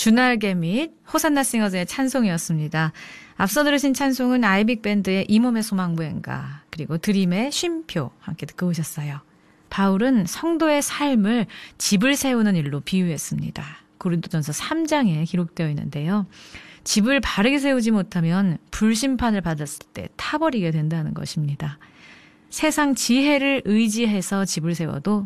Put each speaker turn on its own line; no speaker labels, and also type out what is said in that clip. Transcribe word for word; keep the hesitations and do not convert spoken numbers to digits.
주날개 및 호산나 싱어즈의 찬송이었습니다. 앞서 들으신 찬송은 아이빅 밴드의 이 몸의 소망부인가 그리고 드림의 쉼표 함께 듣고 오셨어요. 바울은 성도의 삶을 집을 세우는 일로 비유했습니다. 고린도전서 삼 장에 기록되어 있는데요. 집을 바르게 세우지 못하면 불심판을 받았을 때 타버리게 된다는 것입니다. 세상 지혜를 의지해서 집을 세워도